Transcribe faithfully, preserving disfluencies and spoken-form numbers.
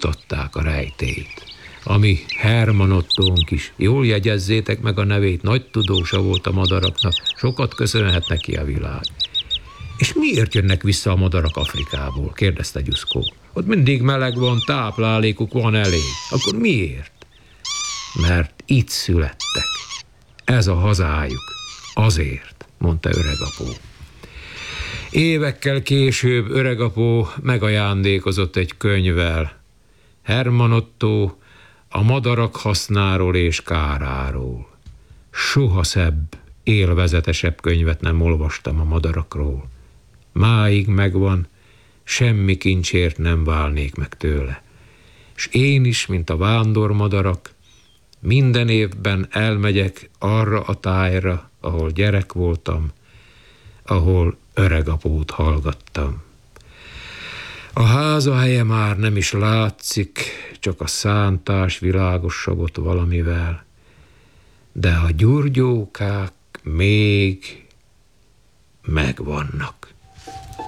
kutatták a rejtélyt. Ami Hermann Ottónk is, jól jegyezzétek meg a nevét, nagy tudósa volt a madaraknak, sokat köszönhet neki a világ. És miért jönnek vissza a madarak Afrikából? Kérdezte Gyuszkó. Ott mindig meleg van, táplálékuk van elég. Akkor miért? Mert itt születtek. Ez a hazájuk. Azért, mondta öregapó. Évekkel később öregapó megajándékozott egy könyvvel. Hermann Ottó a madarak hasznáról és káráról. Soha szebb, élvezetesebb könyvet nem olvastam a madarakról. Máig megvan, semmi kincsért nem válnék meg tőle. És én is, mint a vándormadarak, minden évben elmegyek arra a tájra, ahol gyerek voltam, ahol öregapót hallgattam. A házahelye már nem is látszik, csak a szántás világosodott valamivel, de a gyurgyókák még megvannak.